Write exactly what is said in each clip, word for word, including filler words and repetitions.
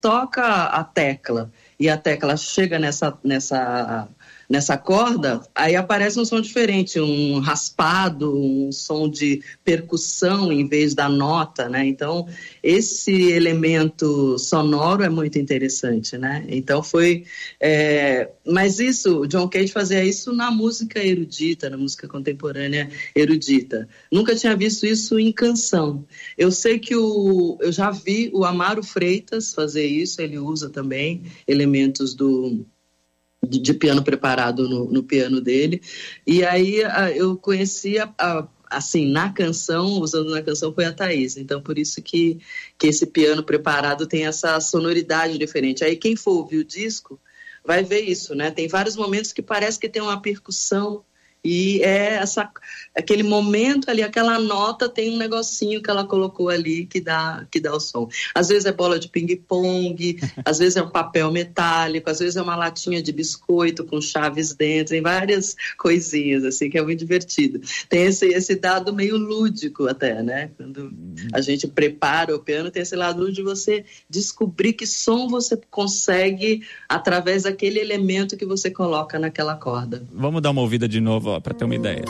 toca a tecla e a tecla chega nessa, nessa, nessa corda, aí aparece um som diferente, um raspado, um som de percussão em vez da nota, né? Então, esse elemento sonoro é muito interessante, né? Então, foi... É... Mas isso, o John Cage fazia isso na música erudita, na música contemporânea erudita. Nunca tinha visto isso em canção. Eu sei que o... Eu já vi o Amaro Freitas fazer isso, ele usa também elementos do... de piano preparado no, no piano dele, e aí a, eu conheci a, a, assim, na canção, usando na canção foi a Thaís, então por isso que, que esse piano preparado tem essa sonoridade diferente. Aí quem for ouvir o disco vai ver isso, né? Tem vários momentos que parece que tem uma percussão, e é essa, aquele momento ali, aquela nota tem um negocinho que ela colocou ali que dá, que dá o som. Às vezes é bola de ping-pong, às vezes é um papel metálico, às vezes é uma latinha de biscoito com chaves dentro, tem várias coisinhas assim que é muito divertido. Tem esse, esse dado meio lúdico até, né? Quando a gente prepara o piano, tem esse lado de você descobrir que som você consegue através daquele elemento que você coloca naquela corda. Vamos dar uma ouvida de novo, para ter uma ideia.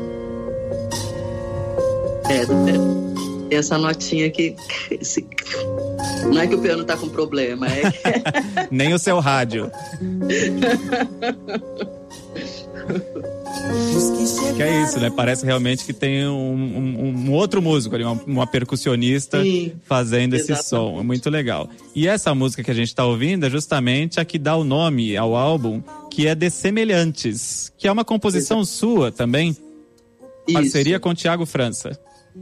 É, tem essa notinha aqui. Esse... Não é que o piano tá com problema, é que... Nem o seu rádio. Que é isso, né? Parece realmente que tem um, um, um outro músico ali, uma, uma percussionista. Sim, fazendo esse exatamente. Som. É muito legal. E essa música que a gente tá ouvindo é justamente a que dá o nome ao álbum, que é Dessemelhantes, que é uma composição Exato. Sua também. Isso. Parceria com o Thiago França.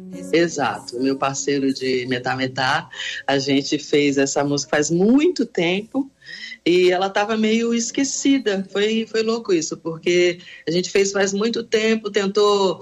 Exato, meu parceiro de Metá Metá. A gente fez essa música faz muito tempo e ela estava meio esquecida. Foi, foi louco isso, porque a gente fez faz muito tempo, tentou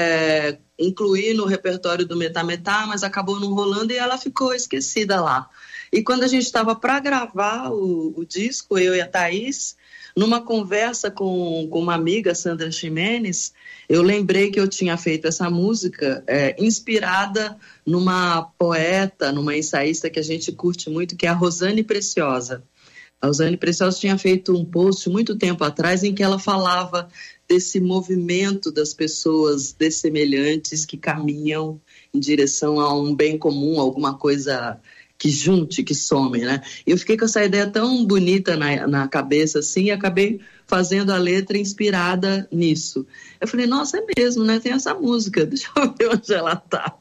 é, incluir no repertório do Metá Metá, mas acabou não rolando e ela ficou esquecida lá. E quando a gente estava para gravar o, o disco, eu e a Thaís, numa conversa com, com uma amiga, Sandra Ximenes, eu lembrei que eu tinha feito essa música é, inspirada numa poeta, numa ensaísta que a gente curte muito, que é a Rosane Preciosa. A Rosane Preciosa tinha feito um post muito tempo atrás em que ela falava desse movimento das pessoas dessemelhantes que caminham em direção a um bem comum, alguma coisa que junte, que some, né? E eu fiquei com essa ideia tão bonita na, na cabeça, assim, e acabei fazendo a letra inspirada nisso. Eu falei, nossa, é mesmo, né? Tem essa música, deixa eu ver onde ela tá.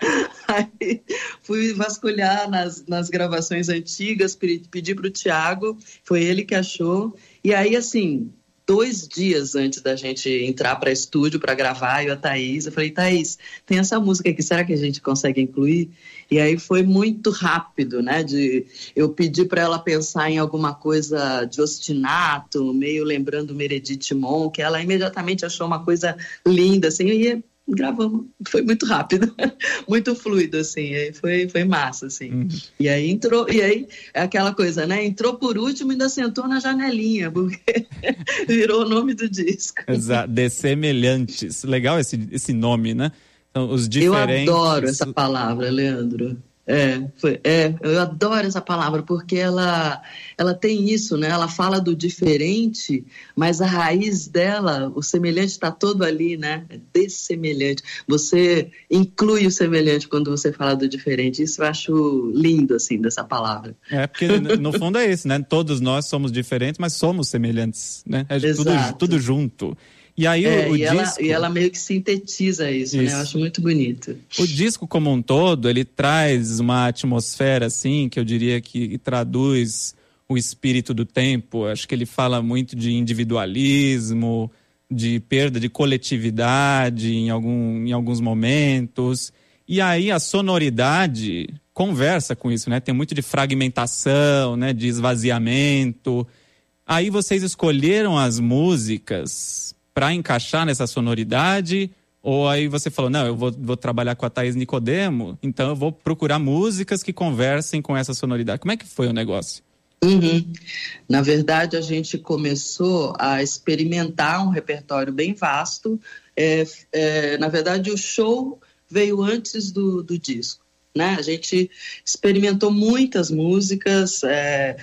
Aí fui vasculhar nas, nas gravações antigas, pedi pro Thiago, foi ele que achou, e aí, assim... Dois dias antes da gente entrar para estúdio para gravar, eu e a Thaís, eu falei, Thaís, tem essa música aqui, será que a gente consegue incluir? E aí foi muito rápido, né? De, eu pedi para ela pensar em alguma coisa de ostinato, meio lembrando Meredith Monk, que ela imediatamente achou uma coisa linda, assim, e gravamos, foi muito rápido, muito fluido, assim, aí foi, foi massa, assim. Uhum. E aí entrou, e aí é aquela coisa, né? Entrou por último e ainda sentou na janelinha, porque virou o nome do disco. Exato, Dessemelhantes. Legal esse, esse nome, né? Então, os diferentes... Eu adoro essa palavra, Leandro. É, foi, é, eu adoro essa palavra, porque ela, ela tem isso, né? Ela fala do diferente, mas a raiz dela, o semelhante está todo ali, né? É dessemelhante. Você inclui o semelhante quando você fala do diferente. Isso eu acho lindo, assim, dessa palavra. É, porque no fundo é isso, né? Todos nós somos diferentes, mas somos semelhantes, né? É tudo, tudo junto. E aí é, o, o e ela, disco... E ela meio que sintetiza isso, isso, né? Eu acho muito bonito. O disco como um todo, ele traz uma atmosfera, assim, que eu diria que traduz o espírito do tempo. Acho que ele fala muito de individualismo, de perda de coletividade em, algum, em alguns momentos. E aí a sonoridade conversa com isso, né? Tem muito de fragmentação, né? De esvaziamento. Aí vocês escolheram as músicas para encaixar nessa sonoridade, ou aí você falou, não, eu vou, vou trabalhar com a Thaís Nicodemo, então eu vou procurar músicas que conversem com essa sonoridade. Como é que foi o negócio? Uhum. Na verdade, a gente começou a experimentar um repertório bem vasto. É, é, na verdade, o show veio antes do, do disco. né? A gente experimentou muitas músicas, é,